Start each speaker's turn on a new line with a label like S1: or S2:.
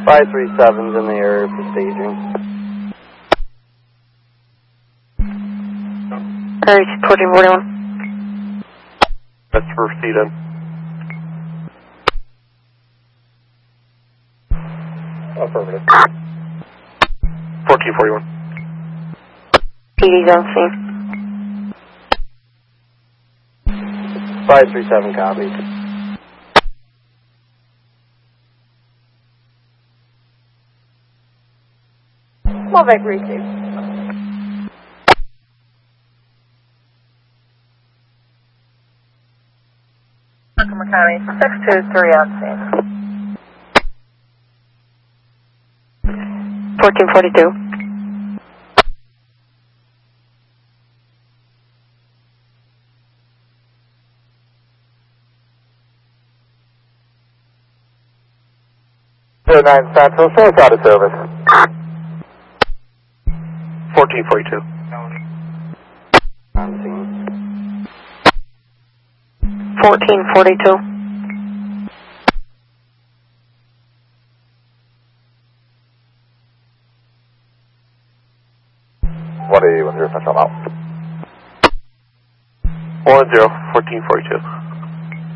S1: 537's in the area for staging.
S2: Courage 1441.
S3: That's for proceed in. Affirmative. 1441.
S2: PD's on scene.
S1: 537 copies.
S4: Malbec received. Montgomery County, 623 on scene.
S2: 1442.
S1: Nine Central, so it's out of service.
S3: 1442.
S1: On scene.
S2: 1442.
S1: What are you, Central out?
S3: 10, 1442.